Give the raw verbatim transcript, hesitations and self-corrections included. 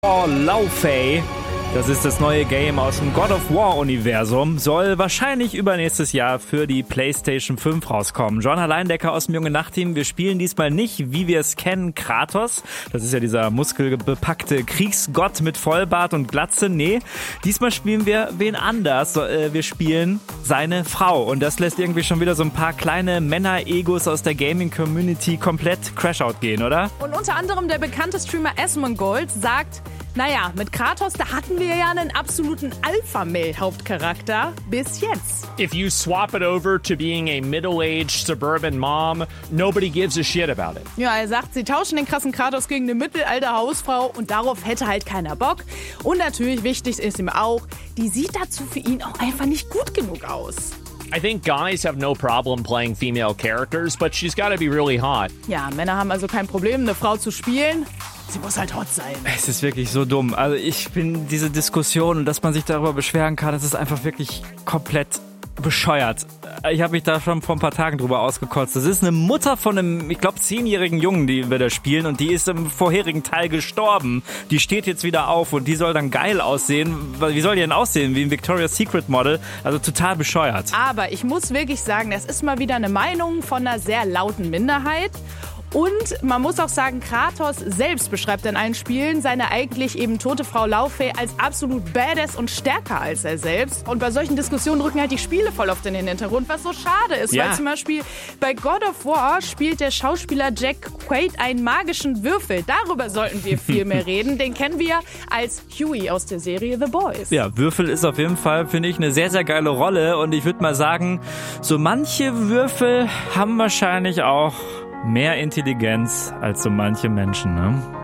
Oh, Laufey. Das ist das neue Game aus dem God of War-Universum. Soll wahrscheinlich übernächstes Jahr für die PlayStation fünf rauskommen. John Alleindecker aus dem Junge Nacht-Team. Wir spielen diesmal nicht, wie wir es kennen, Kratos. Das ist ja dieser muskelbepackte Kriegsgott mit Vollbart und Glatze. Nee, diesmal spielen wir wen anders. Wir spielen seine Frau. Und das lässt irgendwie schon wieder so ein paar kleine Männer-Egos aus der Gaming-Community komplett Crashout gehen, oder? Und unter anderem der bekannte Streamer Asmongold sagt, naja, mit Kratos, da hatten wir ja einen absoluten Alpha-Male-Hauptcharakter bis jetzt. If you swap it over to being a middle-aged suburban mom, nobody gives a shit about it. Ja, er sagt, sie tauschen den krassen Kratos gegen eine mittelalte Hausfrau und darauf hätte halt keiner Bock. Und natürlich wichtig ist ihm auch, die sieht dazu für ihn auch einfach nicht gut genug aus. I think guys have no problem playing female characters, but she's got to be really hot. Ja, Männer haben also kein Problem, eine Frau zu spielen. Sie muss halt hot sein. Es ist wirklich so dumm. Also ich bin diese Diskussion und dass man sich darüber beschweren kann, das ist einfach wirklich komplett bescheuert. Ich habe mich da schon vor ein paar Tagen drüber ausgekotzt. Das ist eine Mutter von einem, ich glaube, zehnjährigen Jungen, die wir da spielen und die ist im vorherigen Teil gestorben. Die steht jetzt wieder auf und die soll dann geil aussehen. Wie soll die denn aussehen? Wie ein Victoria's Secret Model. Also total bescheuert. Aber ich muss wirklich sagen, das ist mal wieder eine Meinung von einer sehr lauten Minderheit. Und man muss auch sagen, Kratos selbst beschreibt in allen Spielen seine eigentlich eben tote Frau Laufey als absolut badass und stärker als er selbst. Und bei solchen Diskussionen rücken halt die Spiele voll oft in den Hintergrund, was so schade ist. Ja. Weil zum Beispiel bei God of War spielt der Schauspieler Jack Quaid einen magischen Würfel. Darüber sollten wir viel mehr reden. Den kennen wir als Huey aus der Serie The Boys. Ja, Würfel ist auf jeden Fall, finde ich, eine sehr, sehr geile Rolle. Und ich würde mal sagen, so manche Würfel haben wahrscheinlich auch mehr Intelligenz als so manche Menschen, ne?